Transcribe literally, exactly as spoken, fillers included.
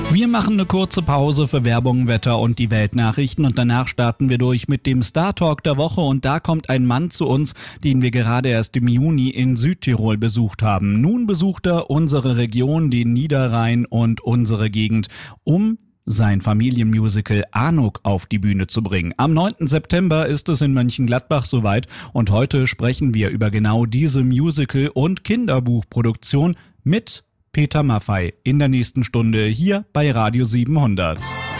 Wir machen eine kurze Pause für Werbung, Wetter und die Weltnachrichten und danach starten wir durch mit dem Star Talk der Woche und da kommt ein Mann zu uns, den wir gerade erst im Juni in Südtirol besucht haben. Nun besucht er unsere Region, den Niederrhein und unsere Gegend, um sein Familienmusical Anuk auf die Bühne zu bringen. Am neunten September ist es in Mönchengladbach soweit und heute sprechen wir über genau diese Musical- und Kinderbuchproduktion mit Peter Maffay in der nächsten Stunde hier bei Radio siebenhundert.